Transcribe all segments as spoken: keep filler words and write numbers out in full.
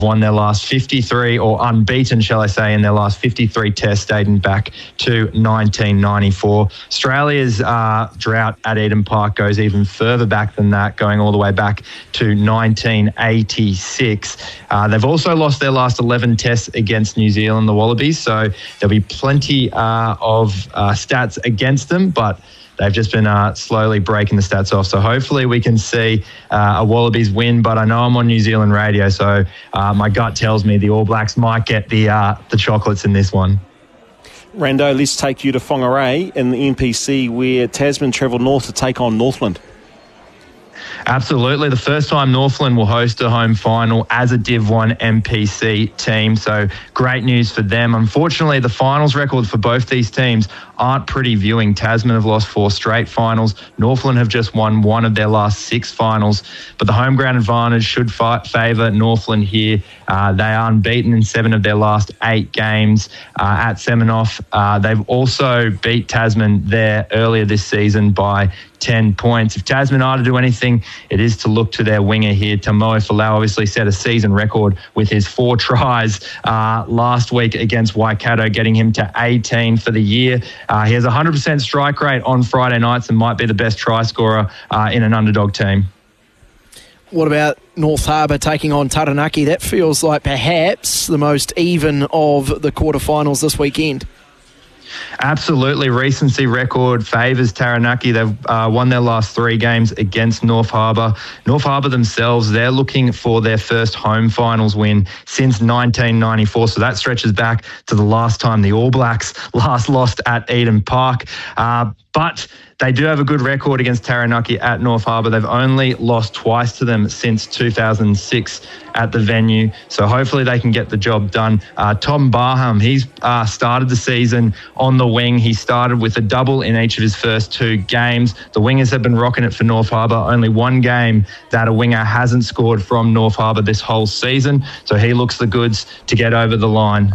won their last fifty-three, or unbeaten, shall I say, in their last fifty-three tests dating back to nineteen ninety-four. Australia's uh, drought at Eden Park goes even further back than that, going all the way back to nineteen eighty-six. Uh, they've also lost their last eleven tests against New Zealand, the Wallabies, so there'll be plenty uh, of uh, stats against them, but they've just been uh, slowly breaking the stats off. So hopefully we can see uh, a Wallabies win, but I know I'm on New Zealand radio, so uh, my gut tells me the All Blacks might get the uh, the chocolates in this one. Rando, let's take you to Whangarei in the N P C, where Tasman travelled north to take on Northland. Absolutely. The first time Northland will host a home final as a Div one N P C team. So great news for them. Unfortunately, the finals record for both these teams aren't pretty viewing. Tasman have lost four straight finals. Northland have just won one of their last six finals. But the home ground advantage should fight, favour Northland here. Uh, they are unbeaten in seven of their last eight games uh, at Seminoff. Uh, they've also beat Tasman there earlier this season by ten points. If Tasman are to do anything, it is to look to their winger here. Tamoe Falau obviously set a season record with his four tries uh, last week against Waikato, getting him to eighteen for the year. Uh, he has a one hundred percent strike rate on Friday nights and might be the best try scorer uh, in an underdog team. What about North Harbour taking on Taranaki? That feels like perhaps the most even of the quarterfinals this weekend. Absolutely. Recency record favours Taranaki. They've uh, won their last three games against North Harbour. North Harbour themselves, they're looking for their first home finals win since nineteen ninety-four. So that stretches back to the last time the All Blacks last lost at Eden Park. Uh, but they do have a good record against Taranaki at North Harbour. They've only lost twice to them since two thousand six at the venue. So hopefully they can get the job done. Uh, Tom Barham, he's uh, started the season on the wing. He started with a double in each of his first two games. The wingers have been rocking it for North Harbour. Only one game that a winger hasn't scored from North Harbour this whole season. So he looks the goods to get over the line.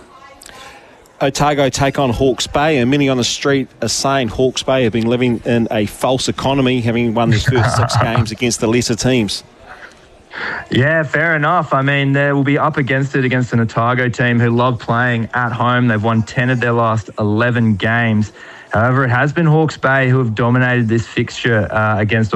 Otago take on Hawke's Bay, and many on the street are saying Hawke's Bay have been living in a false economy, having won their first six games against the lesser teams. Yeah, fair enough. I mean, they will be up against it against an Otago team who love playing at home. They've won ten of their last eleven games. However, it has been Hawke's Bay who have dominated this fixture uh, against